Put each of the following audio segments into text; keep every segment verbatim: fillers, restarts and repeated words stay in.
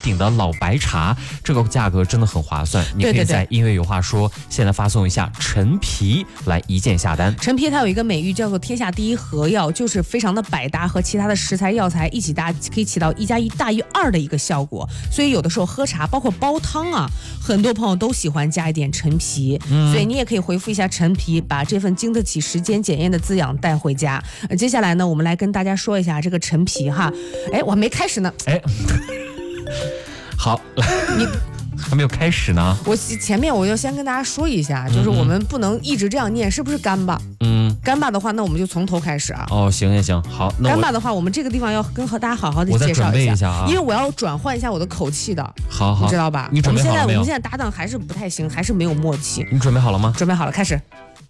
鼎的老白茶，这个价格真的很划算。你可以在音乐有话说现在发送一下陈皮来一键下单。 陈皮它有一个美誉叫做天下第一和药，就是非常的百搭，和其他的食材药材一起搭，可以起到一加一大于二的一个效果。所以有的时候喝茶包括煲汤啊，很多朋友都喜欢加一点陈皮、嗯、所以你也可以回复一下陈皮，把这份经得起时间检验的滋养带回家。呃、接下来呢，我们来跟大家说一下这个陈皮哈。哎，我还没开始呢。 哎，好， 你还没有开始呢。 我前面我就先跟大家说一下，就是我们不能一直这样念，是不是干巴？嗯，干巴的话，那我们就从头开始啊。 哦，行行行，好。那干巴的话，我们这个地方要跟和大家好好的介绍一下，一下啊， 因为我要转换一下我的口气的。 好好， 你知道吧？ 你准备好了没有？ 我们现在我们现在搭档还是不太行，还是没有默契。 你准备好了吗？ 准备好了，开始。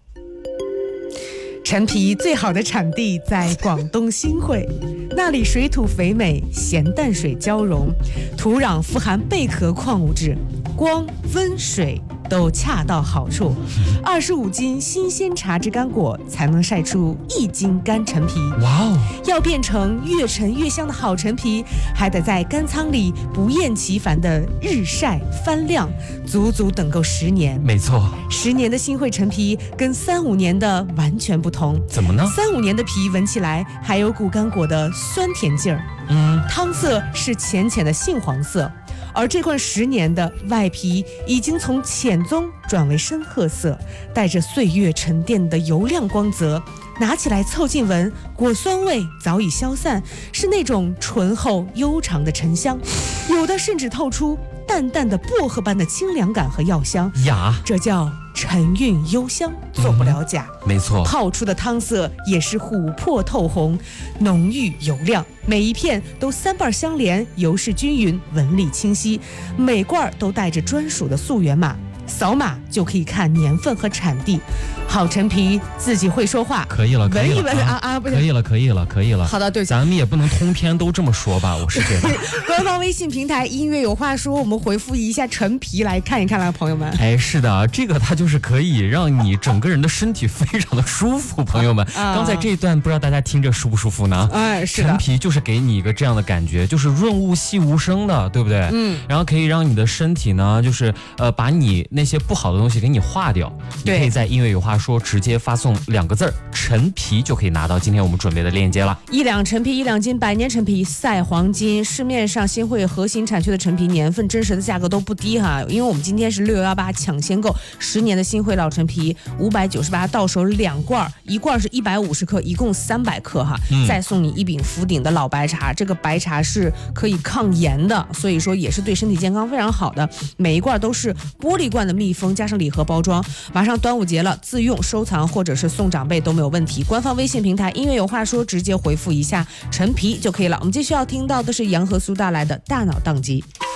陈皮最好的产地在广东新会，那里水土肥美，咸淡水交融，土壤富含贝壳矿物质，光、温、水都恰到好处。二十五斤新鲜茶汁干果才能晒出一斤干陈皮。 哇哦！ 要变成越陈越香的好陈皮，还得在干仓里不厌其烦的日晒翻晾，足足等够十年。 没错， 十年的新会陈皮跟三五年的完全不同。 怎么呢？ 三五年的皮闻起来还有股干果的酸甜劲儿，嗯，汤色是浅浅的杏黄色，而这罐十年的外皮已经从浅棕转为深褐色，带着岁月沉淀的油亮光泽。拿起来凑近闻，果酸味早已消散，是那种醇厚悠长的沉香，有的甚至透出淡淡的薄荷般的清凉感和药香呀， 这叫沉韵幽香，做不了假、 嗯、没错， 泡出的汤色也是琥珀透红，浓郁油亮，每一片都三瓣相连，油势均匀，纹理清晰，每罐都带着专属的溯源码，扫码就可以看年份和产地。好陈皮自己会说话， 可以了，可以了， 闻一闻啊啊，不是， 可以了，可以了，可以了。 好的，对， 咱们也不能通篇都这么说吧，我是觉得。 官方微信平台音乐有话说，我们回复一下陈皮来看一看啦，朋友们。 哎，是的，这个它就是可以让你整个人的身体非常的舒服，朋友们。啊、刚才这一段不知道大家听着舒不舒服呢？ 哎，是的。 陈皮就是给你一个这样的感觉，就是润物细无声的，对不对？嗯。然后可以让你的身体呢，就是呃，把你那些不好的东西给你化掉。你可以在音乐有话说直接发送两个字儿陈皮，就可以拿到今天我们准备的链接了。 一两陈皮，一两斤百年陈皮赛黄金。市面上新会核心产区的陈皮年份真实的价格都不低哈，因为我们今天是六幺八抢先购，十年的新会老陈皮五百九十八到手两罐，一罐是一百五十克，一共三百克哈、嗯，再送你一饼福鼎的老白茶，这个白茶是可以抗炎的，所以说也是对身体健康非常好的。每一罐都是玻璃罐的密封，加上礼盒包装。马上端午节了，自用收藏或者是送长辈都没有问题。官方微信平台音乐有话说，直接回复一下陈皮就可以了。我们继续要听到的是杨和苏带来的大脑宕机。